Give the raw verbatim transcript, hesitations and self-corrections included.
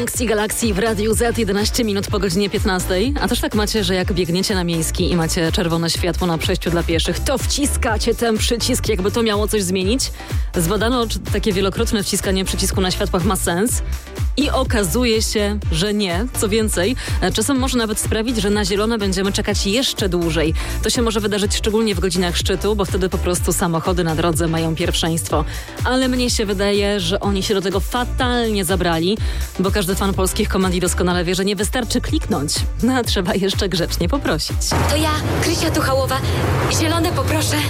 Gangs i Galaxii w Radiu Z, jedenaście minut po godzinie piętnastej. A też tak macie, że jak biegniecie na Miejski i macie czerwone światło na przejściu dla pieszych, to wciskacie ten przycisk, jakby to miało coś zmienić? Zbadano, czy takie wielokrotne wciskanie przycisku na światłach ma sens. I okazuje się, że nie. Co więcej, czasem może nawet sprawić, że na zielone będziemy czekać jeszcze dłużej. To się może wydarzyć szczególnie w godzinach szczytu, bo wtedy po prostu samochody na drodze mają pierwszeństwo. Ale mnie się wydaje, że oni się do tego fatalnie zabrali, bo każdy fan polskich komedii doskonale wie, że nie wystarczy kliknąć, no, a trzeba jeszcze grzecznie poprosić. To ja, Krysia Tuchałowa. Zielone poproszę.